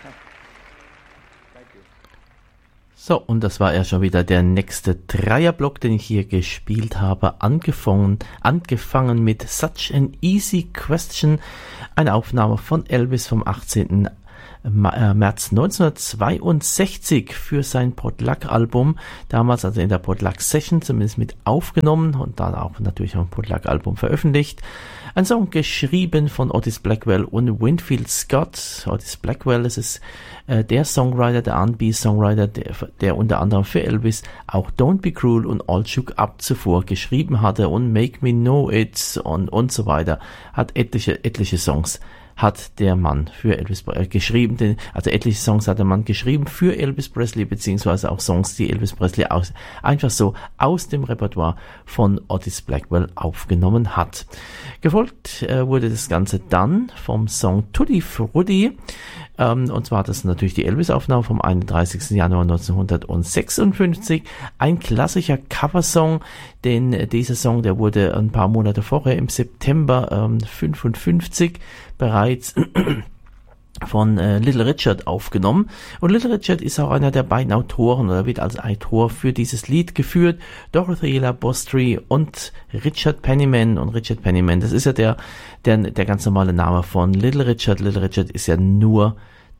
So, und das war ja schon wieder der nächste Dreierblock, den ich hier gespielt habe. Angefangen mit Such an Easy Question, eine Aufnahme von Elvis vom 18. März 1962 für sein Potluck-Album, damals also in der Potluck-Session zumindest mit aufgenommen und dann auch natürlich auf dem Potluck-Album veröffentlicht. Ein Song geschrieben von Otis Blackwell und Winfield Scott. Otis Blackwell, das ist der Songwriter, der R&B-Songwriter, der unter anderem für Elvis auch Don't Be Cruel und All Shook Up zuvor geschrieben hatte und Make Me Know It und so weiter. Hat etliche Songs hat der Mann für Elvis geschrieben, also etliche Songs hat der Mann geschrieben für Elvis Presley, beziehungsweise auch Songs, die Elvis Presley einfach so aus dem Repertoire von Otis Blackwell aufgenommen hat. Gefolgt wurde das Ganze dann vom Song Tutti Frutti, und zwar das natürlich die Elvis-Aufnahme vom 31. Januar 1956, ein klassischer Coversong, denn dieser Song, der wurde ein paar Monate vorher im September 55 bereits von Little Richard aufgenommen, und Little Richard ist auch einer der beiden Autoren oder wird als Autor für dieses Lied geführt. Dorothy Labostri und Richard Penniman, das ist ja der ganz normale Name von Little Richard. Little Richard ist ja nur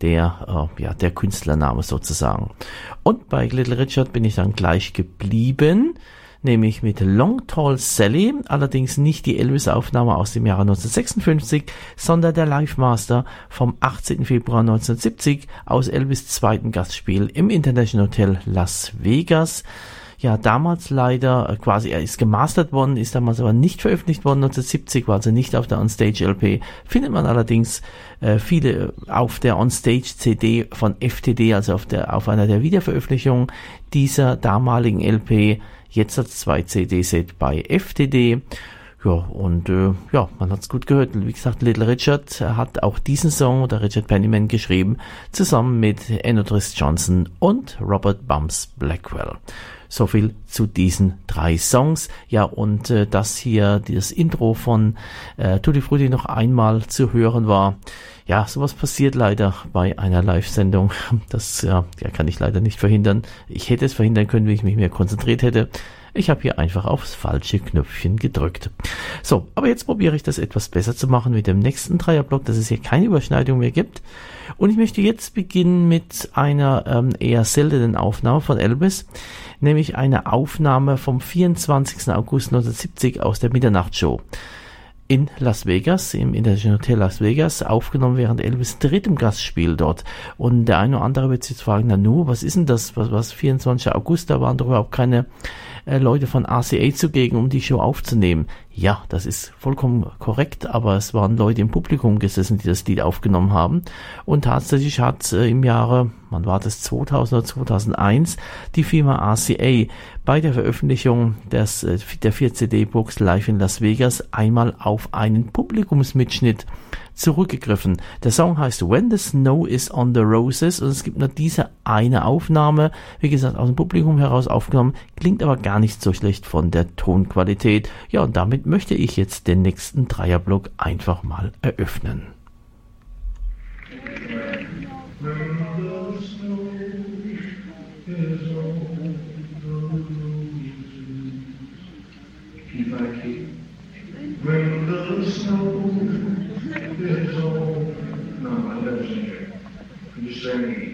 der Künstlername sozusagen. Und bei Little Richard bin ich dann gleich geblieben, nämlich mit Long Tall Sally, allerdings nicht die Elvis-Aufnahme aus dem Jahre 1956, sondern der Live-Master vom 18. Februar 1970 aus Elvis' zweiten Gastspiel im International Hotel Las Vegas. Ja, damals leider er ist gemastert worden, ist damals aber nicht veröffentlicht worden, 1970, war also nicht auf der On-Stage-LP, findet man allerdings viele auf der On-Stage-CD von FTD, also auf einer der Wiederveröffentlichungen dieser damaligen LP, jetzt als 2 CD-Set bei FTD. Ja, und man hat's gut gehört. Wie gesagt, Little Richard hat auch diesen Song, oder Richard Penniman, geschrieben, zusammen mit Eno Triss Johnson und Robert Bumps Blackwell. So viel zu diesen 3 Songs. Ja, und das Intro von Tutti Frutti noch einmal zu hören war. Ja, sowas passiert leider bei einer Live-Sendung. Das kann ich leider nicht verhindern. Ich hätte es verhindern können, wenn ich mich mehr konzentriert hätte. Ich habe hier einfach aufs falsche Knöpfchen gedrückt. So, aber jetzt probiere ich das etwas besser zu machen mit dem nächsten Dreierblock, dass es hier keine Überschneidung mehr gibt. Und ich möchte jetzt beginnen mit einer eher seltenen Aufnahme von Elvis, nämlich eine Aufnahme vom 24. August 1970 aus der Mitternachtshow in Las Vegas, im International Hotel Las Vegas, aufgenommen während Elvis' drittem Gastspiel dort. Und der eine oder andere wird sich jetzt fragen, was ist denn das? Was 24. August, da waren doch überhaupt keine Leute von RCA zugegen, um die Show aufzunehmen. Ja, das ist vollkommen korrekt, aber es waren Leute im Publikum gesessen, die das Lied aufgenommen haben. Und tatsächlich hat im Jahre, 2000 oder 2001, die Firma RCA bei der Veröffentlichung der 4 CD-Box Live in Las Vegas einmal auf einen Publikumsmitschnitt zurückgegriffen. Der Song heißt When the Snow is on the Roses, und es gibt nur diese eine Aufnahme, wie gesagt, aus dem Publikum heraus aufgenommen, klingt aber gar nicht so schlecht von der Tonqualität. Ja, und damit möchte ich jetzt den nächsten Dreierblock einfach mal eröffnen. When the snow is on, no, I never sing it. You sing